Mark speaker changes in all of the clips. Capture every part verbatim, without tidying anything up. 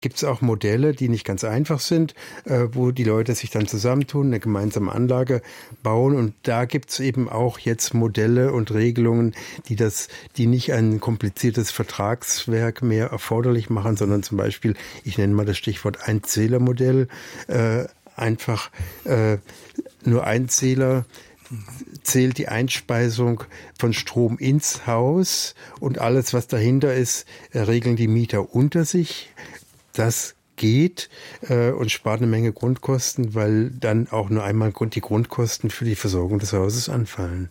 Speaker 1: gibt es auch Modelle, die nicht ganz einfach sind, äh, wo die Leute sich dann zusammentun, eine gemeinsame Anlage bauen. Und da gibt es eben auch jetzt Modelle und Regelungen, die das, die nicht ein kompliziertes Vertragswerk mehr erforderlich machen, sondern zum Beispiel, ich nenne mal das Stichwort Einzählermodell, äh, einfach äh, nur ein Zähler zählt die Einspeisung von Strom ins Haus und alles, was dahinter ist, regeln die Mieter unter sich. Das geht äh, und spart eine Menge Grundkosten, weil dann auch nur einmal die Grundkosten für die Versorgung des Hauses anfallen.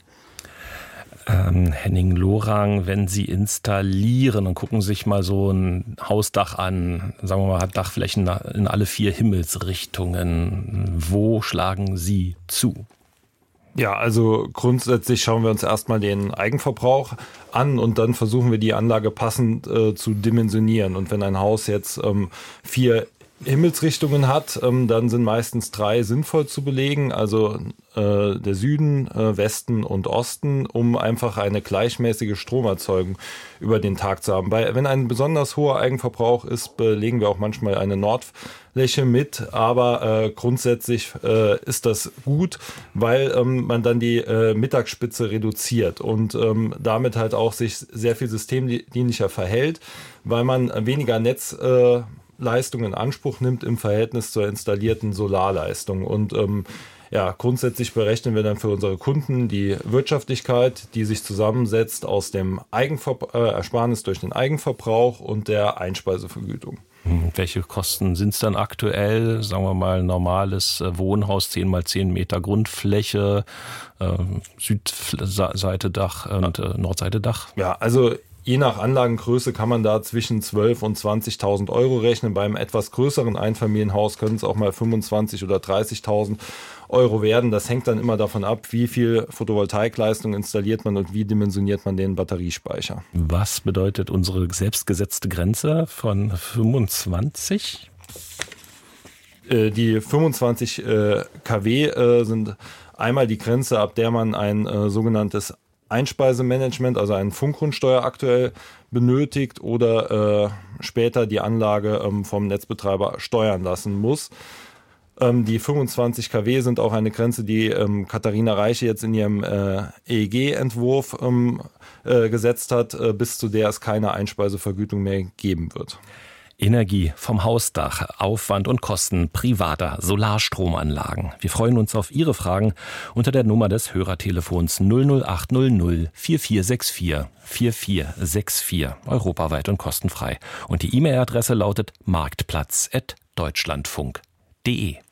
Speaker 2: Ähm, Henning Lorang, wenn Sie installieren und gucken sich mal so ein Hausdach an, sagen wir mal, hat Dachflächen in alle vier Himmelsrichtungen, wo schlagen Sie zu?
Speaker 3: Ja, also grundsätzlich schauen wir uns erstmal den Eigenverbrauch an und dann versuchen wir die Anlage passend äh, zu dimensionieren. Und wenn ein Haus jetzt ähm, vier Himmelsrichtungen hat, ähm, dann sind meistens drei sinnvoll zu belegen, also äh, der Süden, äh, Westen und Osten, um einfach eine gleichmäßige Stromerzeugung über den Tag zu haben. Weil wenn ein besonders hoher Eigenverbrauch ist, belegen wir auch manchmal eine Nordfläche mit, aber äh, grundsätzlich äh, ist das gut, weil ähm, man dann die äh, Mittagsspitze reduziert und ähm, damit halt auch sich sehr viel systemdienlicher verhält, weil man weniger Netz äh, Leistung in Anspruch nimmt im Verhältnis zur installierten Solarleistung. Und ähm, ja, grundsätzlich berechnen wir dann für unsere Kunden die Wirtschaftlichkeit, die sich zusammensetzt aus dem Eigenver- äh, Ersparnis durch den Eigenverbrauch und der Einspeisevergütung.
Speaker 2: Welche Kosten sind es dann aktuell? Sagen wir mal normales Wohnhaus, zehn mal zehn Meter Grundfläche, äh, Südseite Dach und äh, Nordseite Dach?
Speaker 3: Ja, also je nach Anlagengröße kann man da zwischen zwölftausend und zwanzigtausend Euro rechnen. Beim etwas größeren Einfamilienhaus können es auch mal fünfundzwanzigtausend oder dreißigtausend Euro werden. Das hängt dann immer davon ab, wie viel Photovoltaikleistung installiert man und wie dimensioniert man den Batteriespeicher.
Speaker 2: Was bedeutet unsere selbstgesetzte Grenze von fünfundzwanzig?
Speaker 3: Äh, die fünfundzwanzig äh, Kilowatt äh, sind einmal die Grenze, ab der man ein äh, sogenanntes Einspeisemanagement, also eine Funkgrundsteuer aktuell benötigt oder äh, später die Anlage ähm, vom Netzbetreiber steuern lassen muss. Ähm, die fünfundzwanzig Kilowatt sind auch eine Grenze, die ähm, Katharina Reiche jetzt in ihrem äh, E E G-Entwurf ähm, äh, gesetzt hat, äh, bis zu der es keine Einspeisevergütung mehr geben wird.
Speaker 2: Energie vom Hausdach, Aufwand und Kosten privater Solarstromanlagen. Wir freuen uns auf Ihre Fragen unter der Nummer des Hörertelefons null null acht null null vier vier sechs vier vier vier sechs vier, europaweit und kostenfrei. Und die E-Mail-Adresse lautet marktplatz at deutschlandfunk punkt de.